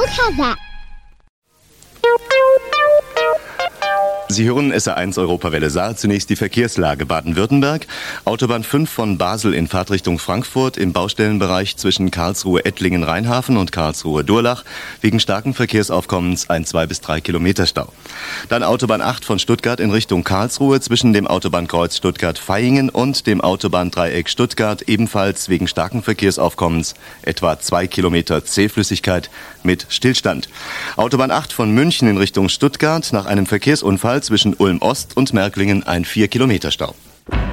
Oder? Sie hören SR1 Europawelle Saar. Zunächst die Verkehrslage Baden-Württemberg. Autobahn 5 von Basel in Fahrtrichtung Frankfurt im Baustellenbereich zwischen Karlsruhe-Ettlingen-Rheinhafen und Karlsruhe-Durlach wegen starken Verkehrsaufkommens ein 2 bis 3 Kilometer Stau. Dann Autobahn 8 von Stuttgart in Richtung Karlsruhe zwischen dem Autobahnkreuz Stuttgart-Vaihingen und dem Autobahndreieck Stuttgart ebenfalls wegen starken Verkehrsaufkommens etwa 2 Kilometer Zähflüssigkeit mit Stillstand. Autobahn 8 von München in Richtung Stuttgart nach einem Verkehrsunfall zwischen Ulm Ost und Märklingen ein 4 Kilometer Stau.